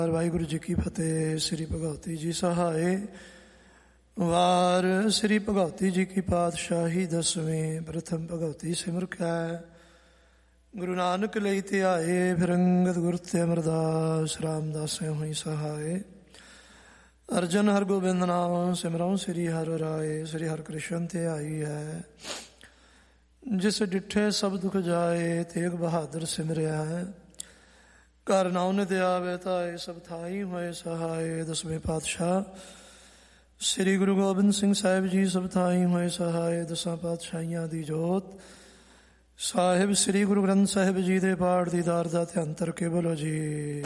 ਵਾਹਿਗੁਰੂ ਜੀ ਕੀ ਫਤਿਹ। ਸ੍ਰੀ ਭਗਵਤੀ ਜੀ ਸਹਾਏ। ਵਾਰ ਸ੍ਰੀ ਭਗਵਤੀ ਜੀ ਕੀ ਪਾਤਸ਼ਾਹੀ ਦਸਵੇਂ। ਪ੍ਰਥਮ ਭਗਵਤੀ ਸਿਮਰ ਕੈ ਗੁਰੂ ਨਾਨਕ ਲਈ ਧਿਆਏ। ਫਿਰ ਅੰਗਦ ਗੁਰ ਤੇ ਅਮਰਦਾਸ ਰਾਮਦਾਸ ਹੋਈ ਸਹਾਏ। ਅਰਜਨ ਹਰਗੋਬਿੰਦ ਨਾਮ ਸਿਮਰਉ ਸ੍ਰੀ ਹਰਿ ਰਾਏ। ਸ੍ਰੀ ਹਰਿ ਕ੍ਰਿਸ਼ਨ ਧਿਆਈ ਹੈ ਜਿਸ ਡਿਠੇ ਸਭ ਦੁਖ ਜਾਏ। ਤੇਗ ਬਹਾਦਰ ਸਿਮਰਿਆ ਹੈ ਘਰ ਨਾਉ ਨਿਤ ਆਵੇ ਤਾਏ। ਸਭ ਥਾਈ ਹੋਏ ਸਹਾਏ। ਦਸਵੇਂ ਪਾਤਸ਼ਾਹ ਸ੍ਰੀ ਗੁਰੂ ਗੋਬਿੰਦ ਸਿੰਘ ਸਾਹਿਬ ਜੀ ਸਭ ਥਾਈ ਹੋਏ ਸਹਾਏ। ਦਸਾਂ ਪਾਤਸ਼ਾਹੀਆਂ ਦੀ ਜੋਤ ਸਾਹਿਬ ਸ੍ਰੀ ਗੁਰੂ ਗ੍ਰੰਥ ਸਾਹਿਬ ਜੀ ਦੇ ਪਾਠ ਦੀ ਦਾਰ ਦਾ ਧਿਆਨ ਧਰ ਕੇ ਬੋਲੋ ਜੀ।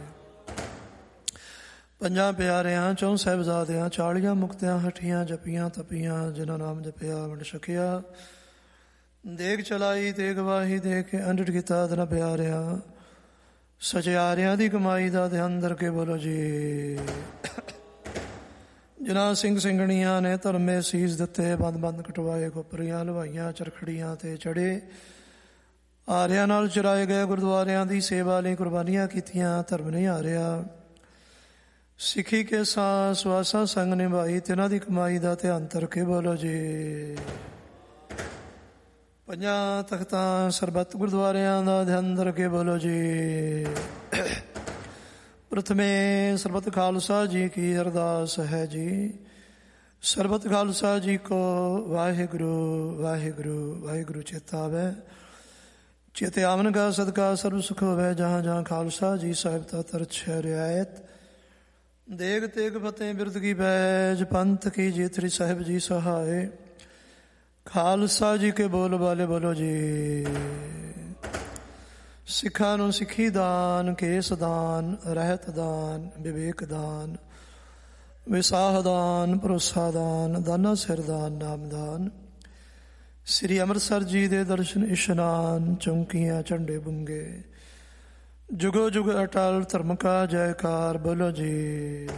ਪੰਜਾਂ ਪਿਆਰਿਆਂ ਚੌਂ ਸਾਹਿਬਜ਼ਾਦਿਆਂ 40 ਮੁਕਤਿਆਂ ਹਠੀਆਂ ਜਪੀਆਂ ਤਪੀਆਂ ਜਿਨ੍ਹਾਂ ਨਾਮ ਜਪਿਆ ਵੰਡ ਛਕਿਆ। ਦੇਗ ਚਲਾਈ ਤੇ ਗਵਾਹੀ ਦੇ ਕੇ ਅੰਡਟ ਕੀਤਾ ਤਨ ਪਿਆਰਿਆਂ ਸਚਿਆਰਿਆਂ ਦੀ ਕਮਾਈ ਦਾ ਧਿਆਨ ਧਰ ਕੇ ਬੋਲੋ ਜੀ। ਜਿਨ੍ਹਾਂ ਸਿੰਘ ਸਿੰਘਣੀਆਂ ਨੇ ਧਰਮੇ ਸੀਸ ਦਿੱਤੇ ਬੰਦ ਬੰਦ ਕਟਵਾਏ ਖੋਪਰੀਆਂ ਲਵਾਈਆਂ ਚਰਖੜੀਆਂ ਤੇ ਚੜੇ ਆਰਿਆਂ ਨਾਲ ਚਰਾਏ ਗਏ ਗੁਰਦੁਆਰਿਆਂ ਦੀ ਸੇਵਾ ਲਈ ਕੁਰਬਾਨੀਆਂ ਕੀਤੀਆਂ। ਧਰਮ ਨਹੀਂ ਹਾਰਿਆ ਸਿੱਖੀ ਕੇ ਸਾਹ ਸਵਾਸਾਂ ਸੰਗ ਨਿਭਾਈ ਤਿਨਾਂ ਦੀ ਕਮਾਈ ਦਾ ਧਿਆਨ ਧਰ ਕੇ ਬੋਲੋ ਜੀ। ਪੰਜਾਂ ਤਖਤਾਂ ਸਰਬੱਤ ਗੁਰਦੁਆਰਿਆਂ ਦਾ ਧਿਆਨ ਧਰ ਕੇ ਬੋਲੋ ਜੀ। ਪ੍ਰਥਮੇ ਸਰਬੱਤ ਖਾਲਸਾ ਜੀ ਕੀ ਅਰਦਾਸ ਹੈ ਜੀ। ਸਰਬੱਤ ਖਾਲਸਾ ਜੀ ਕੋ ਵਾਹਿਗੁਰੂ ਵਾਹਿਗੁਰੂ ਵਾਹਿਗੁਰੂ ਚੇਤਾ ਆਵੈ। ਚੇਤੇ ਆਵਨ ਕਾ ਸਦਕਾ ਸਰਬ ਸੁਖ ਹੋਵੇ। ਜਹਾਂ ਜਹਾਂ ਖਾਲਸਾ ਜੀ ਸਾਹਿਬ ਤਾ ਤਰਛ ਰਿਆਇਤ। ਦੇਗ ਤੇਗ ਫਤਿਹ ਬਿਰਦ ਕੀ ਬੈਜ ਪੰਥ ਕੀ ਜੇਤਰੀ ਸਾਹਿਬ ਜੀ ਸਹਾਏ। ਖਾਲਸਾ ਜੀ ਕੇ ਬੋਲ ਬਾਲੇ ਬੋਲੋ ਜੀ। ਸਿੱਖਾਂ ਨੂੰ ਸਿੱਖੀ ਦਾਨ ਕੇਸ ਦਾਨ ਰਹਿਤ ਦਾਨ ਵਿਵੇਕ ਦਾਨ ਵਿਸਾਹ ਦਾਨ ਭਰੋਸਾ ਦਾਨ ਦਾਨਾ ਸਿਰ ਦਾਨ ਨਾਮ ਦਾਨ। ਸ੍ਰੀ ਅੰਮ੍ਰਿਤਸਰ ਜੀ ਦੇ ਦਰਸ਼ਨ ਇਸ਼ਨਾਨ ਚੌਂਕੀਆਂ ਝੰਡੇ ਬੁੰਗੇ ਜੁਗੋ ਜੁਗ ਅਟਲ ਧਰਮ ਕਾ ਜੈਕਾਰ ਬੋਲੋ ਜੀ।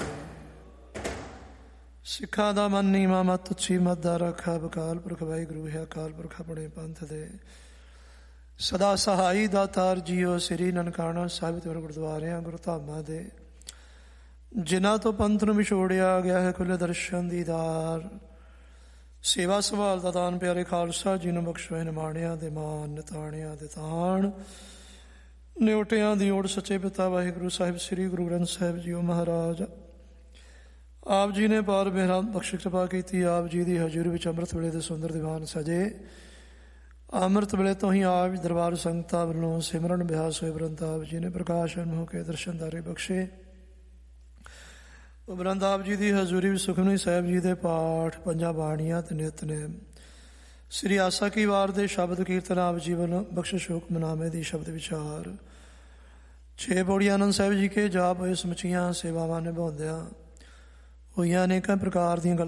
ਸਿੱਖਾਂ ਦਾ ਮਨ ਨੀਵਾਂ ਮਤ ਉੱਚੀ ਮਤ ਦਾ ਰੱਖਾ ਬਕਾਲ ਪੁਰਖ ਵਾਹਿਗੁਰੂ ਹੈ। ਅਕਾਲ ਪੁਰਖ ਆਪਣੇ ਪੰਥ ਦੇ ਸਦਾ ਸਹਾਈ ਦਾਤਾਰ ਜੀਓ। ਸ੍ਰੀ ਨਨਕਾਣਾ ਸਾਹਿਬ ਤੇ ਗੁਰਦੁਆਰਿਆਂ ਗੁਰਧਾਮਾਂ ਦੇ ਜਿਨ੍ਹਾਂ ਤੋਂ ਪੰਥ ਨੂੰ ਵਿਛੋੜਿਆ ਗਿਆ ਹੈ ਖੁੱਲੇ ਦਰਸ਼ਨ ਦੀਦਾਰ ਸੇਵਾ ਸੰਭਾਲ ਦਾ ਦਾਨ ਪਿਆਰੇ ਖਾਲਸਾ ਜੀ ਨੂੰ ਬਖਸ਼ੋ। ਨਿਮਾਣਿਆਂ ਦੇ ਮਾਨ ਨਿਤਾਣਿਆਂ ਦੇ ਤਾਣ ਨਿਉਟਿਆਂ ਦੀ ਓੜ ਸੱਚੇ ਪਿਤਾ ਵਾਹਿਗੁਰੂ ਸਾਹਿਬ ਸ੍ਰੀ ਗੁਰੂ ਗ੍ਰੰਥ ਸਾਹਿਬ ਜੀਓ ਮਹਾਰਾਜ ਆਪ ਜੀ ਨੇ ਪਾਰ ਮੇਰਾ ਬਖਸ਼ ਕਿਰਪਾ ਕੀਤੀ। ਆਪ ਜੀ ਦੀ ਹਜ਼ੂਰੀ ਵਿੱਚ ਅੰਮ੍ਰਿਤ ਵੇਲੇ ਦੇ ਸੁੰਦਰ ਦੀਵਾਨ ਸਜੇ। ਅੰਮ੍ਰਿਤ ਵੇਲੇ ਤੋਂ ਹੀ ਆਪ ਦਰਬਾਰ ਸੰਗਤਾਂ ਵੱਲੋਂ ਸਿਮਰਨ ਅਭਿਆਸ ਹੋਏ ਉਪਰੰਤ ਆਪ ਜੀ ਨੇ ਪ੍ਰਕਾਸ਼ਨ ਹੋ ਕੇ ਦਰਸ਼ਨਦਾਰੇ ਬਖਸ਼ੇ। ਉਪਰੰਤ ਆਪ ਜੀ ਦੀ ਹਜ਼ੂਰੀ ਵਿੱਚ ਸੁਖਮਨੀ ਸਾਹਿਬ ਜੀ ਦੇ ਪਾਠ ਪੰਜਾਂ ਬਾਣੀਆਂ ਤੇ ਨਿਤਨੇਮ ਸ੍ਰੀ ਆਸਾ ਕੀ ਵਾਰ ਦੇ ਸ਼ਬਦ ਕੀਰਤਨ ਆਪ ਜੀ ਵੱਲੋਂ ਬਖਸ਼ ਸ਼ੋਕ ਮਨਾਮੇ ਦੀ ਸ਼ਬਦ ਵਿਚਾਰ 6 ਪੌੜੀ ਆਨੰਦ ਸਾਹਿਬ ਜੀ ਕੇ ਜਾਪ ਹੋਏ ਸਮੁੱਚੀਆਂ ਸੇਵਾਵਾਂ ਨਿਭਾਉਂਦਿਆਂ ਹੋਈਆਂ ਅਨੇਕਾਂ ਪ੍ਰਕਾਰ ਦੀਆਂ